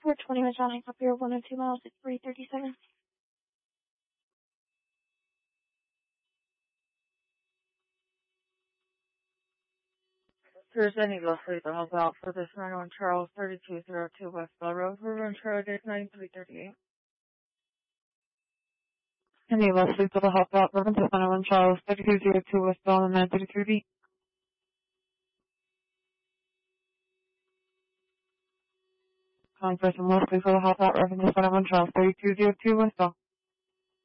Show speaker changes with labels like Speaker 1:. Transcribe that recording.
Speaker 1: 420 West Valley, up here 102 miles at 337.
Speaker 2: There's any Leslie to help out for this 901 Charles 3202 West Bell Road, River and Charlotte, date 9338.
Speaker 3: Any Leslie to help out for this 901 Charles 3202 West Bell and 933B. Calling for some Leslie for the help out, Reverend 901 Charles 3202 West Bell.